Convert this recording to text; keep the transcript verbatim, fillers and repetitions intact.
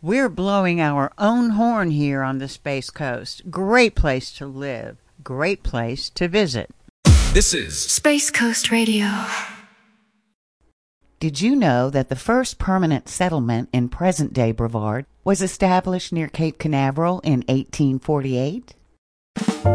We're blowing our own horn here on the Space Coast. Great place to live. Great place to visit. This is Space Coast Radio. Did you know that the first permanent settlement in present-day Brevard was established near Cape Canaveral in eighteen forty-eight?